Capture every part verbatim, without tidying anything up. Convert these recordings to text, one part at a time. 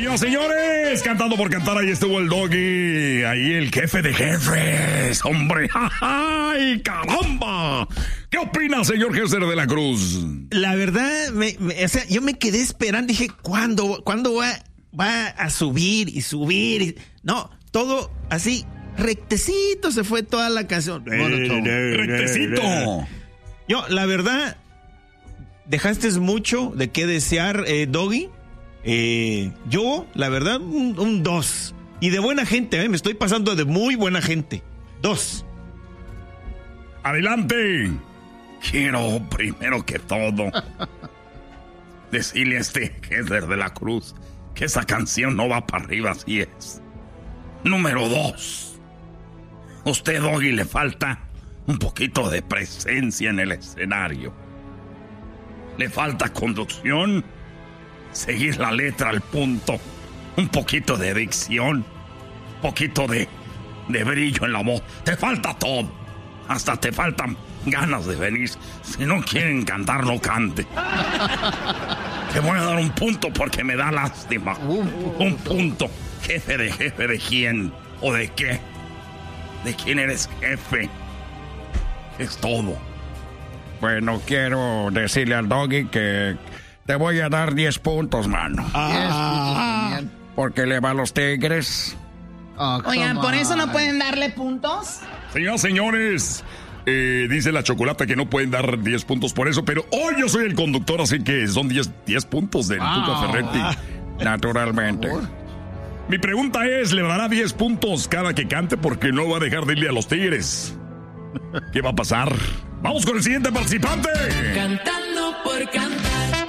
Señoras, señores, cantando por cantar, ahí estuvo el Doggy, ahí el jefe de jefes, hombre, ¡ay, caramba! ¿Qué opina, señor Hester de la Cruz? La verdad, me, me, o sea, yo me quedé esperando, dije, ¿cuándo, ¿cuándo va, va a subir y subir? Y, no, todo así, rectecito se fue toda la canción. ¡Rectecito! Yo, la verdad, dejaste mucho de qué desear, eh, Doggy. Eh, yo, la verdad, un, un dos. Y de buena gente, ¿eh? Me estoy pasando de muy buena gente. Dos. Adelante. Quiero, primero que todo, decirle a este Hester de la Cruz que esa canción no va para arriba, así es. Número dos. Usted, Doggy, le falta un poquito de presencia en el escenario. Le falta conducción, seguir la letra al punto, un poquito de dicción, un poquito de, de brillo en la voz. Te falta todo. Hasta te faltan ganas de venir. Si no quieren cantar, no cante. Te voy a dar un punto porque me da lástima. Un punto. ¿Jefe de jefe de quién? ¿O de qué? ¿De quién eres jefe? Es todo. Bueno, quiero decirle al Doggy que te voy a dar diez puntos, mano. Ah, porque le va a los Tigres. Oh, Oigan, ¿por eso no pueden darle puntos? Señoras, señores, eh, dice la Chocolata que no pueden dar diez puntos por eso, pero hoy yo soy el conductor, así que son diez puntos del wow. Tuca Ferretti. Naturalmente. Mi pregunta es, ¿le dará diez puntos cada que cante porque no va a dejar de irle a los Tigres? ¿Qué va a pasar? ¡Vamos con el siguiente participante! Cantando por cantar.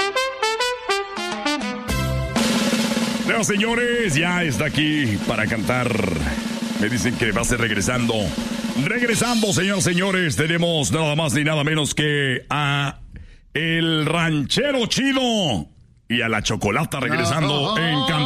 Señoras, señores, ya está aquí para cantar. Me dicen que va a ser regresando. Regresando, señoras, señores, tenemos nada más ni nada menos que a el ranchero chido y a la Chocolata regresando no. en Cantando.